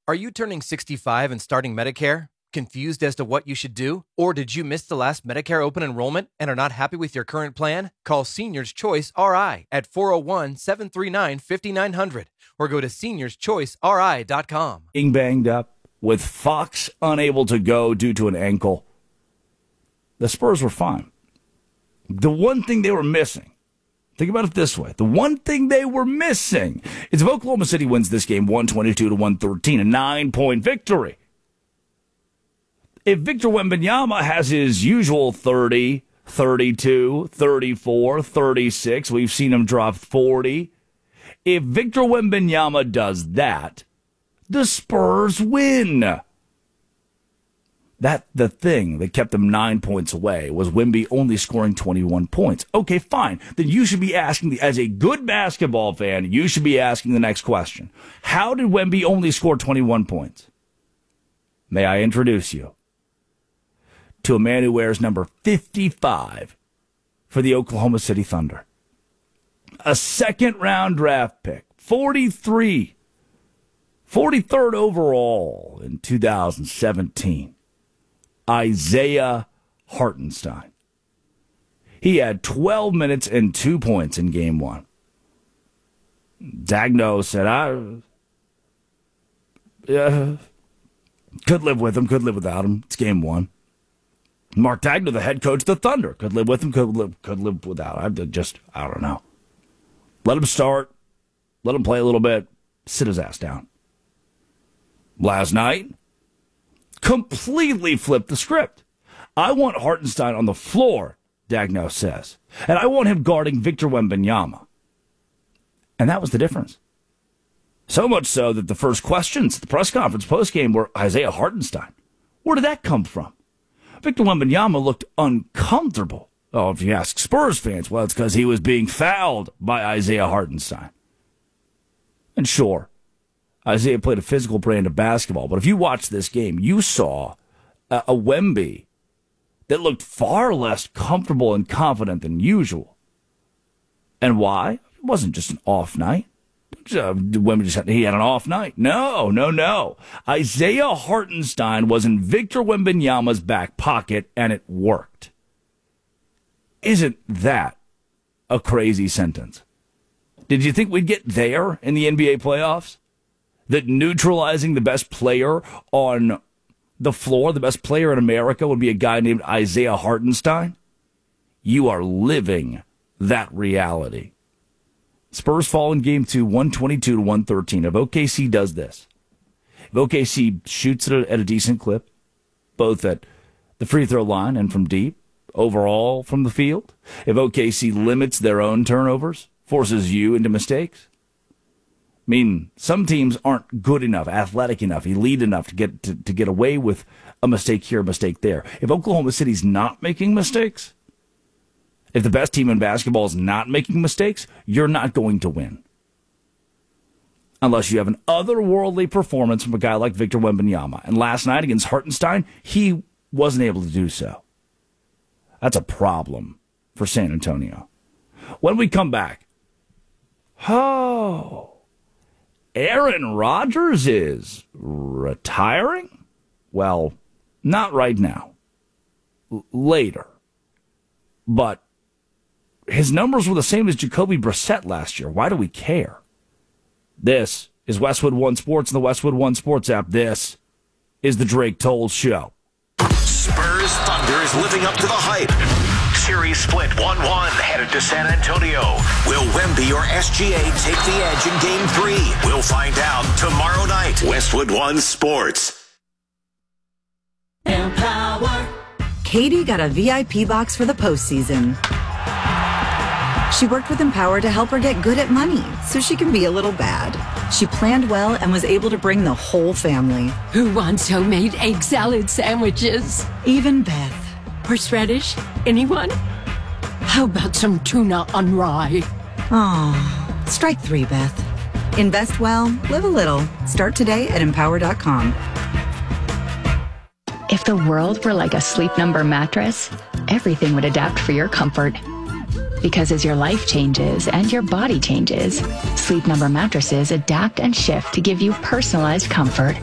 Are you turning 65 and starting Medicare? Confused as to what you should do? Or did you miss the last Medicare open enrollment and are not happy with your current plan? Call Seniors Choice RI at 401-739-5900 or go to seniorschoiceri.com. Being banged up, with Fox unable to go due to an ankle, the Spurs were fine. The one thing they were missing, think about it this way, the one thing they were missing is if Oklahoma City wins this game 122-113, a 9-point victory. If Victor Wembanyama has his usual 30, 32, 34, 36, we've seen him drop 40. If Victor Wembanyama does that, the Spurs win. The thing that kept them 9 points away was Wemby only scoring 21 points. Okay, fine. Then you should be asking, as a good basketball fan, you should be asking the next question. How did Wemby only score 21 points? May I introduce you to a man who wears number 55 for the Oklahoma City Thunder. A second-round draft pick, 43, 43rd overall in 2017, Isaiah Hartenstein. He had 12 minutes and 2 points in Game 1. Dagno said, could live with him, could live without him. It's Game 1. Mark Dagno, the head coach of the Thunder, could live with him, could live without him. I don't know. Let him start. Let him play a little bit. Sit his ass down. Last night, completely flipped the script. I want Hartenstein on the floor, Dagno says. And I want him guarding Victor Wembanyama. And that was the difference. So much so that the first questions at the press conference postgame were Isaiah Hartenstein. Where did that come from? Victor Wembanyama looked uncomfortable. Oh, if you ask Spurs fans, well, it's because he was being fouled by Isaiah Hartenstein. And sure, Isaiah played a physical brand of basketball, but if you watched this game, you saw a Wemby that looked far less comfortable and confident than usual. And why? It wasn't just an off night. Wemby he had an off night. No. Isaiah Hartenstein was in Victor Wembanyama's back pocket, and it worked. Isn't that a crazy sentence? Did you think we'd get there in the NBA playoffs? That neutralizing the best player on the floor, the best player in America, would be a guy named Isaiah Hartenstein? You are living that reality. Spurs fall in Game 2, 122-113. If OKC does this, if OKC shoots it at a decent clip, both at the free throw line and from deep, overall from the field, if OKC limits their own turnovers, forces you into mistakes, I mean, some teams aren't good enough, athletic enough, elite enough to get away with a mistake here, a mistake there. If Oklahoma City's not making mistakes, if the best team in basketball is not making mistakes, you're not going to win. Unless you have an otherworldly performance from a guy like Victor Wembanyama. And last night against Hartenstein, he wasn't able to do so. That's a problem for San Antonio. When we come back, Aaron Rodgers is retiring? Well, not right now. Later. But his numbers were the same as Jacoby Brissett last year. Why do we care? This is Westwood One Sports and the Westwood One Sports app. This is the Drake Toll Show. Spurs Thunder is living up to the hype. Series split 1-1 headed to San Antonio. Will Wemby or SGA take the edge in Game 3? We'll find out tomorrow night. Westwood One Sports. Empower. Katie got a VIP box for the postseason. She worked with Empower to help her get good at money so she can be a little bad. She planned well and was able to bring the whole family. Who wants homemade egg salad sandwiches? Even Beth. Horseradish? Anyone? How about some tuna on rye? Oh, strike 3, Beth. Invest well, live a little. Start today at Empower.com. If the world were like a Sleep Number mattress, everything would adapt for your comfort. Because as your life changes and your body changes, Sleep Number mattresses adapt and shift to give you personalized comfort.